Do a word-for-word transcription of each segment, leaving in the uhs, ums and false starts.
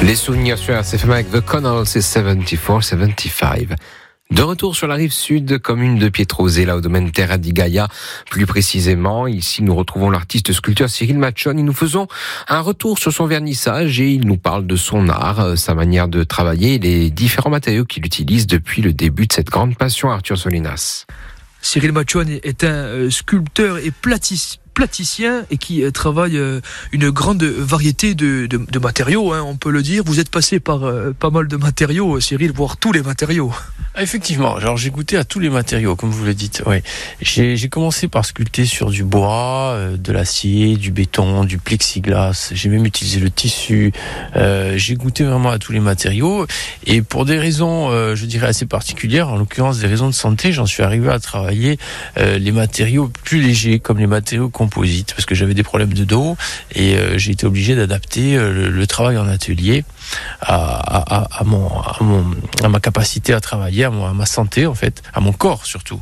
Les souvenirs sur R C F M avec The Connells et soixante-quatre soixante-quinze. De retour sur la rive sud, commune de Pietrosella, là au domaine Terra di Gaia. Plus précisément, ici nous retrouvons l'artiste sculpteur Cyril Machon et nous faisons un retour sur son vernissage et il nous parle de son art, sa manière de travailler et les différents matériaux qu'il utilise depuis le début de cette grande passion, Arthur Solinas. Cyril Machon est un sculpteur et platis- platicien et qui travaille une grande variété de, de, de matériaux, hein, on peut le dire. Vous êtes passé par euh, pas mal de matériaux, Cyril, voire tous les matériaux. Ah, effectivement, alors j'ai goûté à tous les matériaux, comme vous le dites. Ouais. J'ai, j'ai commencé par sculpter sur du bois, euh, de l'acier, du béton, du plexiglas. J'ai même utilisé le tissu. Euh, j'ai goûté vraiment à tous les matériaux. Et pour des raisons, euh, je dirais, assez particulières, en l'occurrence des raisons de santé, j'en suis arrivé à travailler euh, les matériaux plus légers, comme les matériaux composites, parce que j'avais des problèmes de dos et euh, j'ai été obligé d'adapter euh, le, le travail en atelier à, à, à, mon, à, mon, à ma capacité à travailler, à, mon, à ma santé en fait, à mon corps surtout.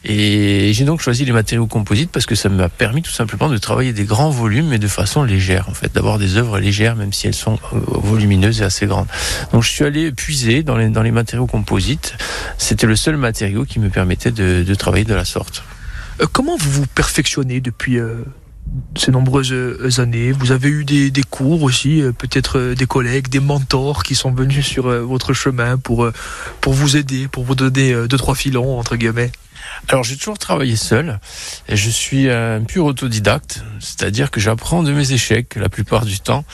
Et j'ai donc choisi les matériaux composites parce que ça m'a permis tout simplement de travailler des grands volumes mais de façon légère en fait, d'avoir des œuvres légères même si elles sont volumineuses et assez grandes. Donc je suis allé puiser dans les, dans les matériaux composites. C'était le seul matériau qui me permettait de, de travailler de la sorte. Euh, comment vous vous perfectionnez depuis euh, ces nombreuses euh, années? Vous avez eu des, des cours aussi, euh, peut-être euh, des collègues, des mentors qui sont venus sur euh, votre chemin pour, euh, pour vous aider, pour vous donner euh, deux, trois filons, entre guillemets? Alors j'ai toujours travaillé seul et je suis un pur autodidacte, c'est-à-dire que j'apprends de mes échecs la plupart du temps.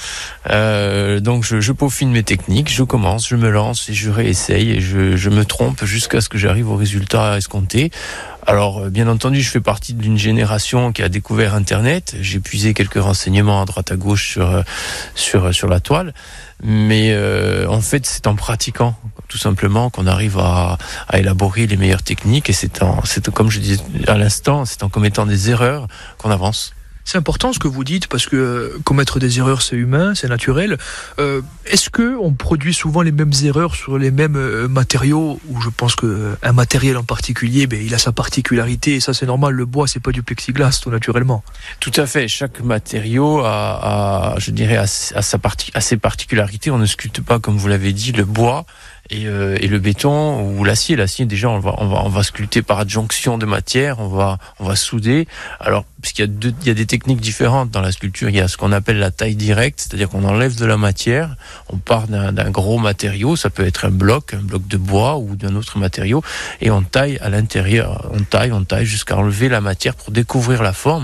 Euh, donc je, je peaufine mes techniques, je commence, je me lance et je réessaye et je, je me trompe jusqu'à ce que j'arrive au résultat escompté. Alors bien entendu je fais partie d'une génération qui a découvert Internet, j'ai puisé quelques renseignements à droite à gauche sur, sur, sur la toile. Mais euh, en fait, c'est en pratiquant, tout simplement, qu'on arrive à, à élaborer les meilleures techniques. Et c'est, en, c'est comme je disais à l'instant, c'est en commettant des erreurs qu'on avance. C'est important ce que vous dites parce que euh, commettre des erreurs c'est humain, c'est naturel. Euh, est-ce que on produit souvent les mêmes erreurs sur les mêmes euh, matériaux où je pense que euh, un matériel en particulier, ben il a sa particularité et ça c'est normal. Le bois c'est pas du plexiglas tout naturellement. Tout à fait. Chaque matériau a, a je dirais, a, a sa partie, a ses particularités. On ne sculpte pas comme vous l'avez dit le bois. Et, euh, et le béton ou l'acier, l'acier déjà on va on va on va sculpter par adjonction de matière, on va on va souder. Alors parce qu'il y a deux il y a des techniques différentes dans la sculpture, il y a ce qu'on appelle la taille directe, c'est-à-dire qu'on enlève de la matière, on part d'un, d'un gros matériau, ça peut être un bloc, un bloc de bois ou d'un autre matériau et on taille à l'intérieur, on taille, on taille jusqu'à enlever la matière pour découvrir la forme.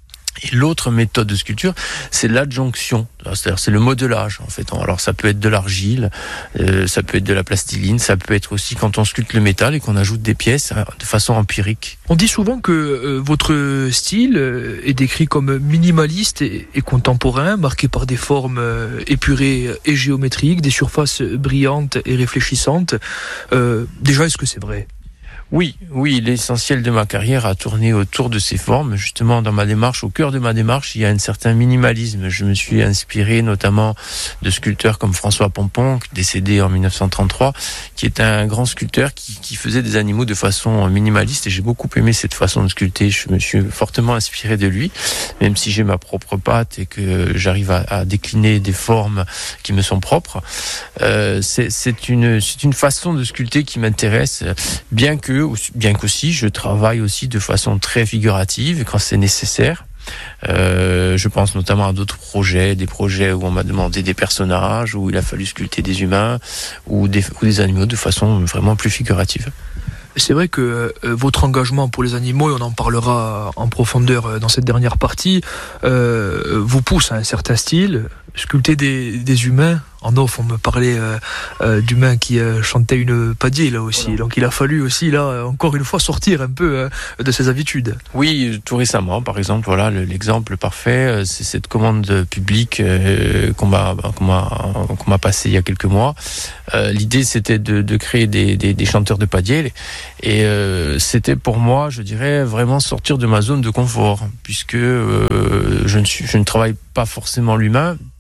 Et l'autre méthode de sculpture, c'est l'adjonction, c'est-à-dire c'est le modelage en fait. Alors ça peut être de l'argile, euh, ça peut être de la plastiline, ça peut être aussi quand on sculpte le métal et qu'on ajoute des pièces hein, de façon empirique. On dit souvent que euh, votre style euh, est décrit comme minimaliste et, et contemporain, marqué par des formes euh, épurées et géométriques, des surfaces brillantes et réfléchissantes. Euh, déjà, est-ce que c'est vrai ? Oui, oui, l'essentiel de ma carrière a tourné autour de ces formes. Justement, dans ma démarche, au cœur de ma démarche, il y a un certain minimalisme. Je me suis inspiré notamment de sculpteurs comme François Pompon, décédé en dix-neuf cent trente-trois, qui est un grand sculpteur qui, qui faisait des animaux de façon minimaliste et j'ai beaucoup aimé cette façon de sculpter. Je me suis fortement inspiré de lui, même si j'ai ma propre patte et que j'arrive à, à décliner des formes qui me sont propres. Euh, c'est, c'est une, c'est une façon de sculpter qui m'intéresse, bien que bien qu'aussi je travaille aussi de façon très figurative quand c'est nécessaire. Euh, je pense notamment à d'autres projets, des projets où on m'a demandé des personnages, où il a fallu sculpter des humains ou des, ou des animaux de façon vraiment plus figurative. C'est vrai que euh, votre engagement pour les animaux, et on en parlera en profondeur dans cette dernière partie, euh, vous pousse à un certain style. Sculpter des, des humains, en off on me parlait euh, euh, d'humains qui euh, chantaient une padier là aussi, voilà. Donc il a fallu aussi là encore une fois sortir un peu euh, de ses habitudes. Oui, tout récemment par exemple, voilà le, l'exemple parfait, c'est cette commande publique euh, qu'on m'a qu'on m'a qu'on m'a passée il y a quelques mois. Euh, l'idée c'était de, de créer des, des, des chanteurs de padier et euh, c'était pour moi, je dirais, vraiment sortir de ma zone de confort puisque euh, je ne suis je ne travaille pas forcément l'humain.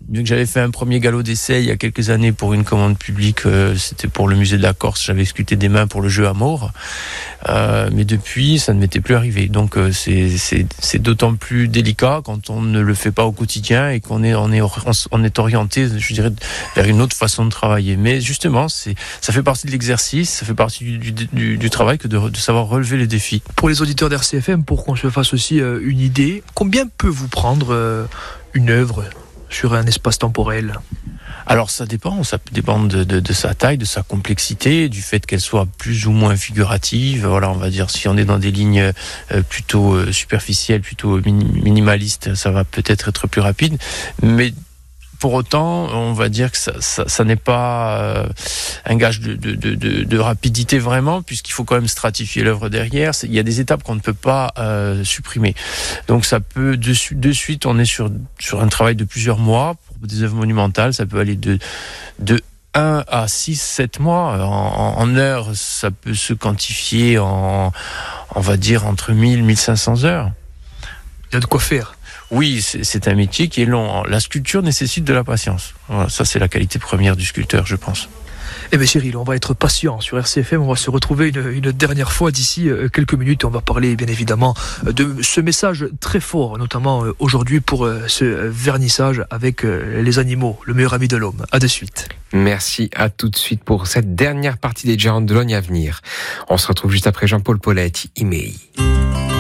bien que j'avais fait un premier galop d'essai il y a quelques années pour une commande publique, euh, c'était pour le musée de la Corse, j'avais sculpté des mains pour le jeu Amour, euh, mais depuis ça ne m'était plus arrivé. Donc euh, c'est, c'est, c'est d'autant plus délicat quand on ne le fait pas au quotidien et qu'on est, on est, on est orienté, je dirais, vers une autre façon de travailler. Mais justement, c'est, ça fait partie de l'exercice, ça fait partie du, du, du, du travail que de, de savoir relever les défis. Pour les auditeurs d'R C F M, pour qu'on se fasse aussi euh, une idée, combien peut vous prendre euh, une œuvre sur un espace temporel ? Alors ça dépend, ça dépend de, de, de sa taille, de sa complexité, du fait qu'elle soit plus ou moins figurative. Voilà, on va dire si on est dans des lignes euh, plutôt euh, superficielles, plutôt minimalistes, ça va peut-être être plus rapide. Mais pour autant, on va dire que ça, ça, ça n'est pas euh, un gage de, de, de, de rapidité vraiment, puisqu'il faut quand même stratifier l'œuvre derrière. Il y a des étapes qu'on ne peut pas euh, supprimer. Donc ça peut de, de suite, on est sur sur un travail de plusieurs mois. Pour des œuvres monumentales, ça peut aller de de un à six, sept mois. En, en heures, ça peut se quantifier en, on va dire, entre mille, mille cinq cents heures. Il y a de quoi faire. Oui, c'est, c'est un métier qui est long. La sculpture nécessite de la patience. Voilà, ça, c'est la qualité première du sculpteur, je pense. Eh bien Cyril, on va être patient sur R C F M, on va se retrouver une, une dernière fois d'ici euh, quelques minutes et on va parler bien évidemment euh, de ce message très fort, notamment euh, aujourd'hui pour euh, ce vernissage avec euh, les animaux, le meilleur ami de l'homme. À de suite. Merci, à tout de suite pour cette dernière partie des Géants de Logne à venir. On se retrouve juste après Jean-Paul Paulette, Imei.